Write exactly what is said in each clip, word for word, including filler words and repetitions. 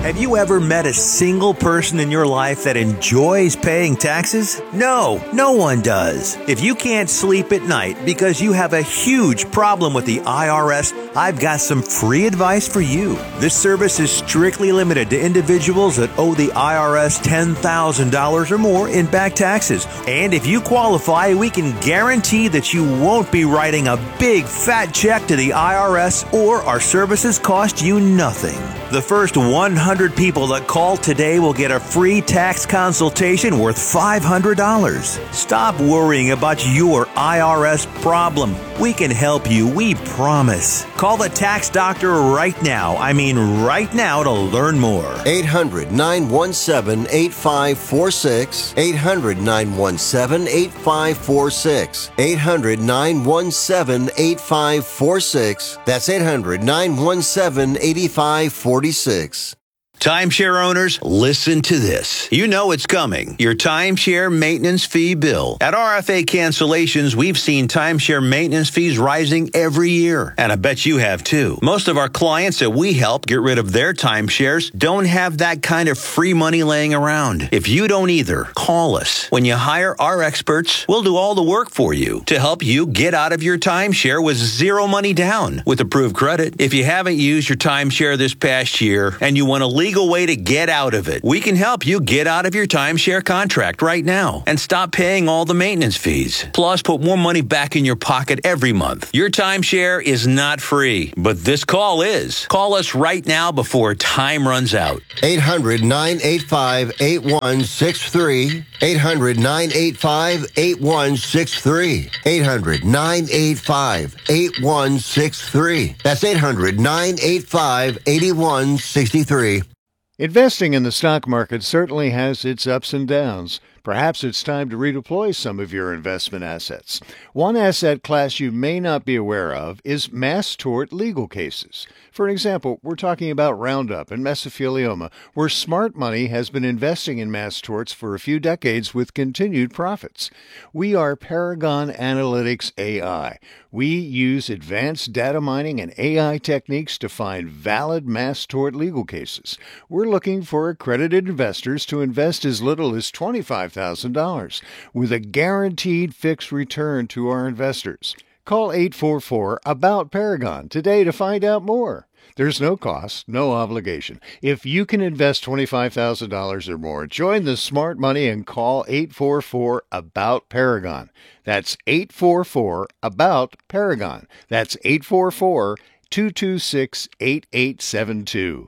Have you ever met a single person in your life that enjoys paying taxes? No, no one does. If you can't sleep at night because you have a huge problem with the I R S, I've got some free advice for you. This service is strictly limited to individuals that owe the I R S ten thousand dollars or more in back taxes. And if you qualify, we can guarantee that you won't be writing a big fat check to the I R S, or our services cost you nothing. The first one hundred people that call today will get a free tax consultation worth five hundred dollars. Stop worrying about your I R S problem. We can help you, we promise. Call the tax doctor right now. I mean right now to learn more. eight hundred, nine one seven, eight five four six. eight hundred, nine one seven, eight five four six. eight hundred, nine one seven, eight five four six. That's eight hundred, nine one seven, eight five four six. Timeshare owners, listen to this. You know it's coming. Your timeshare maintenance fee bill. At R F A Cancellations, we've seen timeshare maintenance fees rising every year. And I bet you have too. Most of our clients that we help get rid of their timeshares don't have that kind of free money laying around. If you don't either, call us. When you hire our experts, we'll do all the work for you to help you get out of your timeshare with zero money down with approved credit. If you haven't used your timeshare this past year and you want to legal way to get out of it, we can help you get out of your timeshare contract right now and stop paying all the maintenance fees. Plus, put more money back in your pocket every month. Your timeshare is not free, but this call is. Call us right now before time runs out. eight hundred, nine eight five, eight one six three. eight hundred, nine eight five, eight one six three. eight hundred, nine eight five, eight one six three. That's eight hundred, nine eight five, eight one six three. Investing in the stock market certainly has its ups and downs. Perhaps it's time to redeploy some of your investment assets. One asset class you may not be aware of is mass tort legal cases. For example, we're talking about Roundup and mesothelioma, where smart money has been investing in mass torts for a few decades with continued profits. We are Paragon Analytics A I. We use advanced data mining and A I techniques to find valid mass tort legal cases. We're looking for accredited investors to invest as little as twenty-five thousand dollars with a guaranteed fixed return to our investors. Call eight four four, A B O U T, Paragon today to find out more. There's no cost, no obligation. If you can invest twenty-five thousand dollars or more, join the smart money and call eight four four, A B O U T, Paragon. That's eight four four, A B O U T, Paragon. That's eight four four, two two six, eight eight seven two.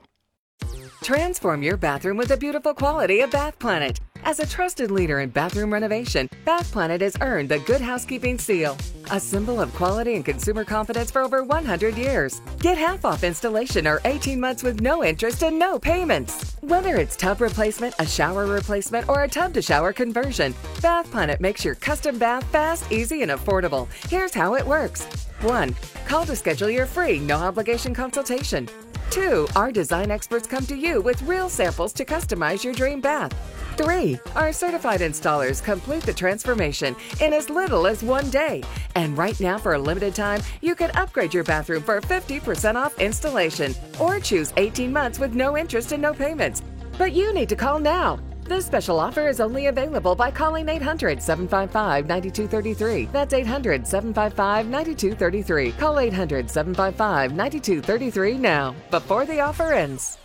Transform your bathroom with the beautiful quality of Bath Planet. As a trusted leader in bathroom renovation, Bath Planet has earned the Good Housekeeping seal, a symbol of quality and consumer confidence for over one hundred years. Get half off installation or eighteen months with no interest and no payments. Whether it's tub replacement, a shower replacement, or a tub-to-shower conversion, Bath Planet makes your custom bath fast, easy, and affordable. Here's how it works. one. Call to schedule your free, no-obligation consultation. two. Our design experts come to you with real samples to customize your dream bath. three. Our certified installers complete the transformation in as little as one day. And right now, for a limited time, you can upgrade your bathroom for fifty percent off installation or choose eighteen months with no interest and no payments. But you need to call now. This special offer is only available by calling eight hundred, seven five five, nine two three three. That's eight hundred, seven five five, nine two three three. Call eight hundred, seven five five, nine two three three now, before the offer ends.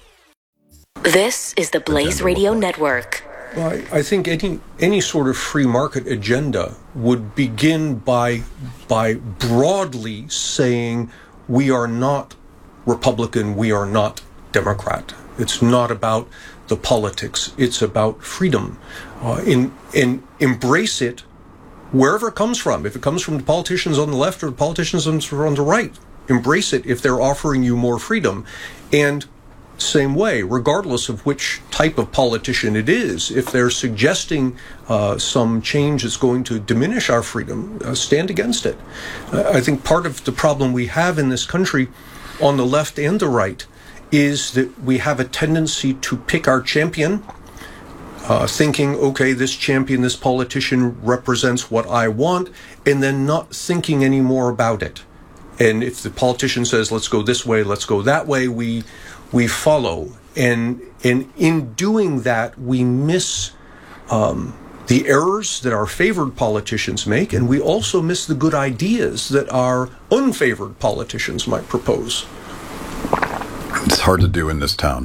This is the Blaze Radio Network. Well, I, I think any any sort of free market agenda would begin by by broadly saying we are not Republican, we are not Democrat. It's not about the politics. It's about freedom. Uh, in, in embrace it wherever it comes from. If it comes from the politicians on the left or the politicians on the right, embrace it if they're offering you more freedom. And same way, regardless of which type of politician it is, if they're suggesting uh, some change that's going to diminish our freedom, uh, stand against it. Uh, I think part of the problem we have in this country on the left and the right is that we have a tendency to pick our champion, uh, thinking, okay, this champion, this politician represents what I want, and then not thinking any more about it. And if the politician says, let's go this way, let's go that way, we we follow. and and in doing that, we miss um, the errors that our favored politicians make, and we also miss the good ideas that our unfavored politicians might propose. It's hard to do in this town.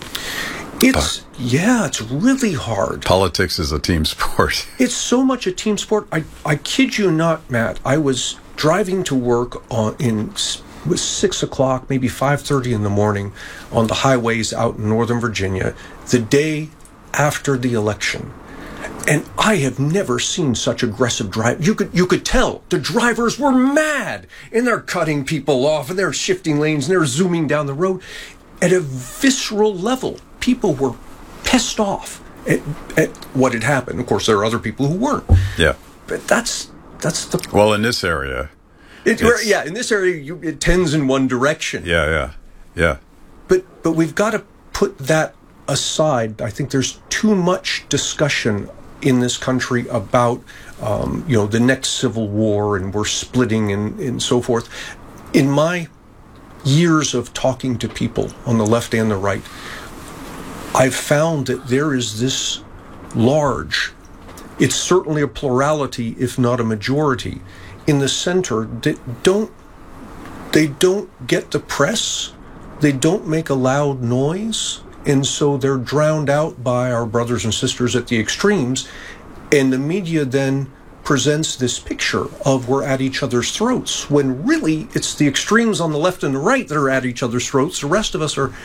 It's, yeah, it's really hard. Politics is a team sport. It's so much a team sport. I, I kid you not, Matt. I was driving to work on in it was six o'clock, maybe five thirty in the morning, on the highways out in Northern Virginia, the day after the election. And I have never seen such aggressive drive. You could you could tell the drivers were mad, and they're cutting people off, and they're shifting lanes, and they're zooming down the road. At a visceral level, people were pissed off at, at what had happened. Of course, there are other people who weren't. Yeah, but that's that's the well in this area. It, yeah, in this area, you, it tends in one direction. Yeah, yeah, yeah. But but we've got to put that aside. I think there's too much discussion in this country about um, you know the next civil war, and we're splitting and, and so forth. In my years of talking to people on the left and the right, I've found that there is this large, it's certainly a plurality, if not a majority, in the center that don't, they don't get the press, they don't make a loud noise, and so they're drowned out by our brothers and sisters at the extremes, and the media then presents this picture of we're at each other's throats, when really it's the extremes on the left and the right that are at each other's throats. The rest of us are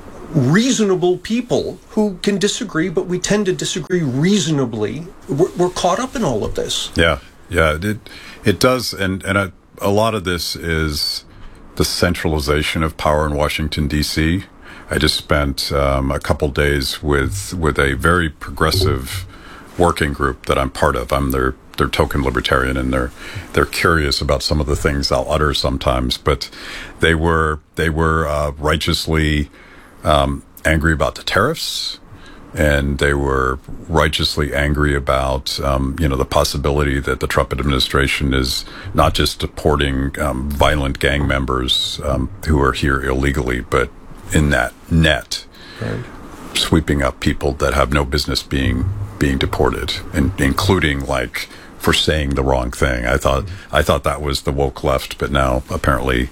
reasonable people who can disagree, but we tend to disagree reasonably. We're, we're caught up in all of this. Yeah, yeah, it it does, and and a, a lot of this is the centralization of power in Washington, D C. I just spent um, a couple days with with a very progressive working group that I'm part of. I'm their their token libertarian, and they're they're curious about some of the things I'll utter sometimes. But they were they were uh, righteously um, angry about the tariffs, and they were righteously angry about um, you know the possibility that the Trump administration is not just deporting um, violent gang members um, who are here illegally, but in that net, right, sweeping up people that have no business being being deported, and including like for saying the wrong thing. I thought I thought that was the woke left, but now apparently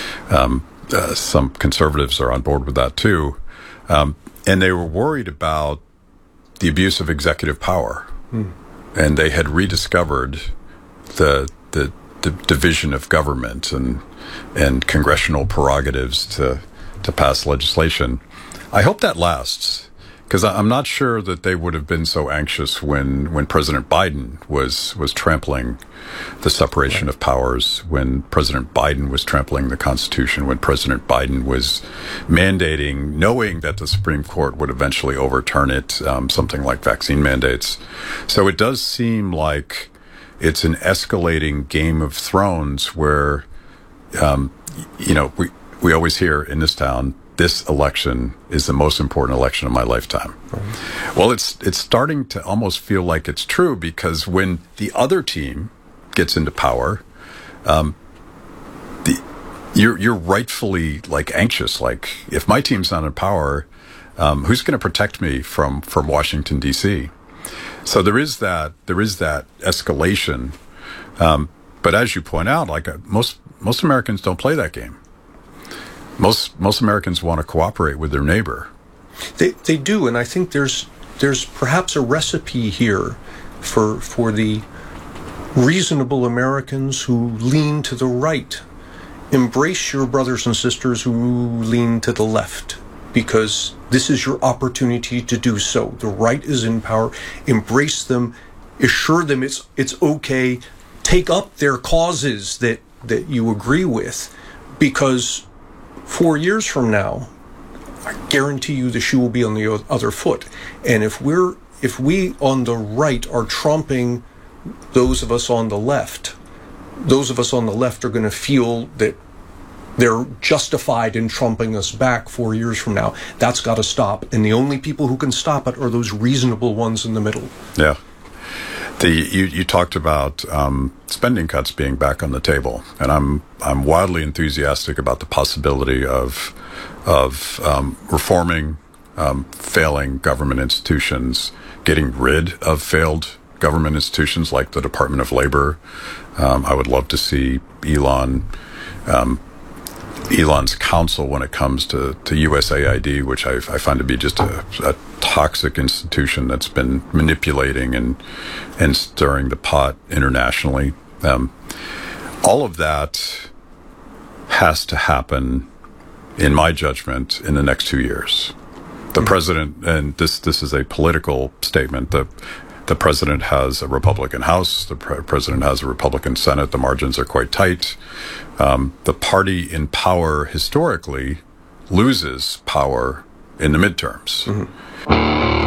um, uh, some conservatives are on board with that too, um, and they were worried about the abuse of executive power, hmm. and they had rediscovered the the, the division of government and and congressional prerogatives to to pass legislation. I hope that lasts, because I'm not sure that they would have been so anxious when, when President Biden was was trampling the separation right. of powers, when President Biden was trampling the Constitution, when President Biden was mandating, knowing that the Supreme Court would eventually overturn it, um, something like vaccine mandates. So it does seem like it's an escalating Game of Thrones where, um, you know, we we always hear in this town, this election is the most important election of my lifetime. Right. Well, it's it's starting to almost feel like it's true, because when the other team gets into power, um, the, you're you're rightfully like anxious. Like, if my team's not in power, um, who's going to protect me from from Washington, D C? So there is that there is that escalation. Um, but as you point out, like uh, most most Americans don't play that game. Most most Americans want to cooperate with their neighbor. They they do, and I think there's there's perhaps a recipe here for for the reasonable Americans who lean to the right. Embrace your brothers and sisters who lean to the left, because this is your opportunity to do so. The right is in power. Embrace them. Assure them it's it's okay. Take up their causes that that you agree with, because Four years from now, I guarantee you the shoe will be on the other foot. And if we're if we on the right are trumping those of us on the left, those of us on the left are going to feel that they're justified in trumping us back four years from now. That's got to stop. And the only people who can stop it are those reasonable ones in the middle. Yeah. The, you, you talked about um, spending cuts being back on the table, and I'm I'm wildly enthusiastic about the possibility of of um, reforming um, failing government institutions, getting rid of failed government institutions like the Department of Labor. Um, I would love to see Elon, um, Elon's counsel when it comes to, to U S A I D, which I, I find to be just a, a toxic institution that's been manipulating and and stirring the pot internationally. Um, all of that has to happen, in my judgment, in the next two years. The mm-hmm. president, and this this is a political statement, the the president has a Republican House, the pre- president has a Republican Senate, the margins are quite tight. Um, the party in power historically loses power in the midterms. Mm-hmm.